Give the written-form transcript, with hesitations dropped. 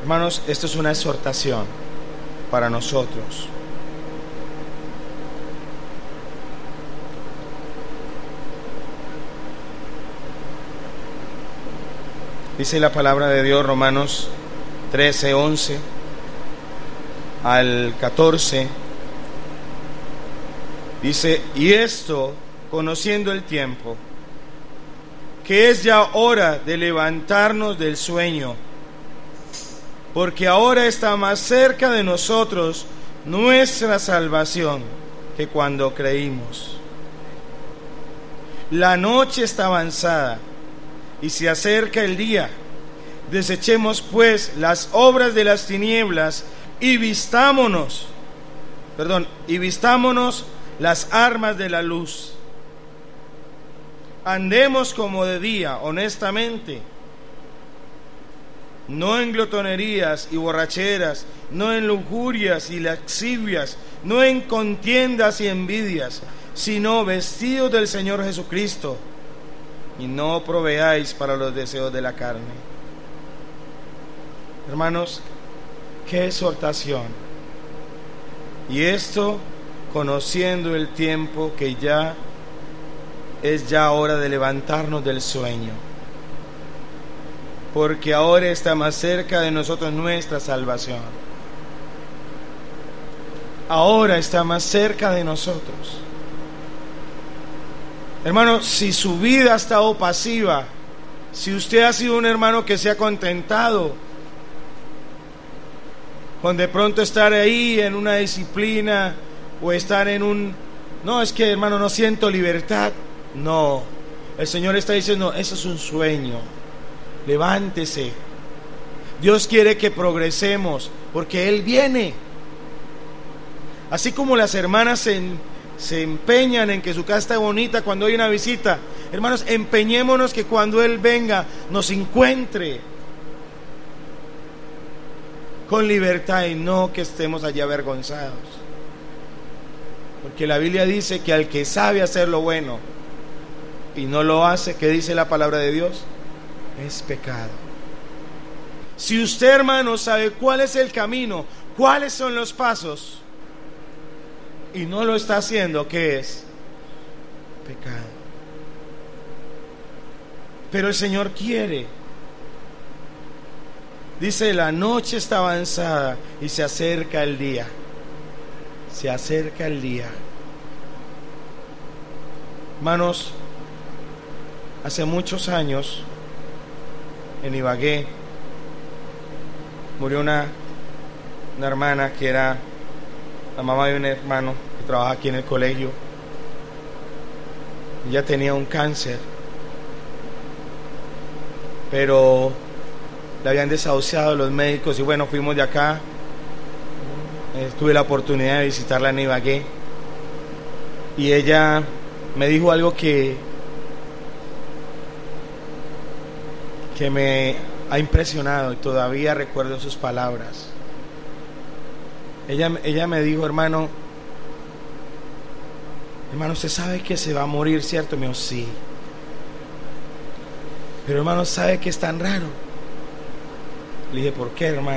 Hermanos, esto es una exhortación para nosotros. Dice la palabra de Dios, Romanos 13, 11 al 14. Dice: y esto, conociendo el tiempo, que es ya hora de levantarnos del sueño, porque ahora está más cerca de nosotros nuestra salvación que cuando creímos. La noche está avanzada y se acerca el día. Desechemos pues las obras de las tinieblas y vistámonos las armas de la luz. Andemos como de día, honestamente, no en glotonerías y borracheras, no en lujurias y lascivias, no en contiendas y envidias, sino vestidos del Señor Jesucristo, y no proveáis para los deseos de la carne. Hermanos, qué exhortación. Y esto conociendo el tiempo, que ya es hora de levantarnos del sueño, porque ahora está más cerca de nosotros nuestra salvación. Ahora está más cerca de nosotros. Hermano, si su vida ha estado pasiva, si usted ha sido un hermano que se ha contentado con de pronto estar ahí en una disciplina o estar en no, es que, hermano, no siento libertad. No, el Señor está diciendo: eso es un sueño, levántese. Dios quiere que progresemos, porque Él viene. Así como las hermanas se empeñan en que su casa esté bonita cuando hay una visita, hermanos, empeñémonos que cuando Él venga nos encuentre con libertad y no que estemos allí avergonzados. Porque la Biblia dice que al que sabe hacer lo bueno y no lo hace, ¿qué dice la palabra de Dios? Es pecado. Si usted, hermano, sabe cuál es el camino, cuáles son los pasos, y no lo está haciendo, ¿qué es? Pecado. Pero el Señor quiere. Dice: la noche está avanzada y se acerca el día. Se acerca el día. Hermanos, hace muchos años en Ibagué murió una hermana que era la mamá de un hermano que trabaja aquí en el colegio. Ella tenía un cáncer, pero la habían desahuciado los médicos y bueno, fuimos de acá. Tuve la oportunidad de visitarla en Ibagué y ella me dijo algo que me ha impresionado y todavía recuerdo sus palabras. Ella me dijo: hermano, ¿usted sabe que se va a morir, cierto? Me dijo: sí. Pero hermano, ¿sabe que es tan raro? Le dije: ¿por qué, hermano?